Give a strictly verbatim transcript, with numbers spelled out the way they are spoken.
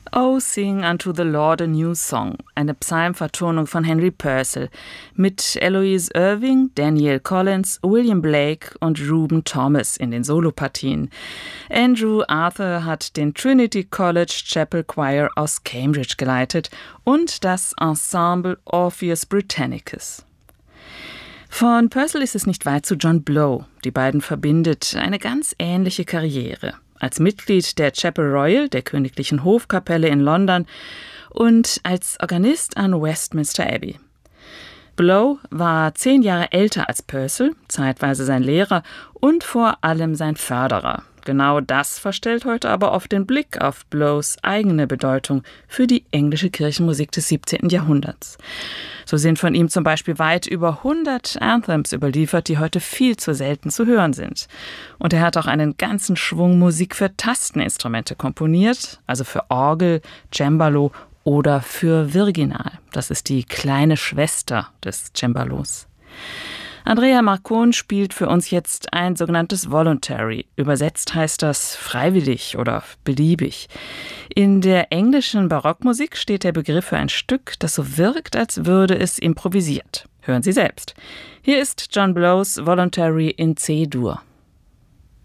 Oh, Sing Unto the Lord a New Song, eine Psalmvertonung von Henry Purcell mit Eloise Irving, Daniel Collins, William Blake und Reuben Thomas in den Solopartien. Andrew Arthur hat den Trinity College Chapel Choir aus Cambridge geleitet und das Ensemble Orpheus Britannicus. Von Purcell ist es nicht weit zu John Blow. Die beiden verbindet eine ganz ähnliche Karriere. Als Mitglied der Chapel Royal, der königlichen Hofkapelle in London, und als Organist an Westminster Abbey. Blow war zehn Jahre älter als Purcell, zeitweise sein Lehrer und vor allem sein Förderer. Genau das verstellt heute aber oft den Blick auf Blows eigene Bedeutung für die englische Kirchenmusik des siebzehnten Jahrhunderts. So sind von ihm zum Beispiel weit über hundert Anthems überliefert, die heute viel zu selten zu hören sind. Und er hat auch einen ganzen Schwung Musik für Tasteninstrumente komponiert, also für Orgel, Cembalo oder für Virginal. Das ist die kleine Schwester des Cembalos. Andrea Marcon spielt für uns jetzt ein sogenanntes Voluntary. Übersetzt heißt das freiwillig oder beliebig. In der englischen Barockmusik steht der Begriff für ein Stück, das so wirkt, als würde es improvisiert. Hören Sie selbst. Hier ist John Blows Voluntary in C-Dur.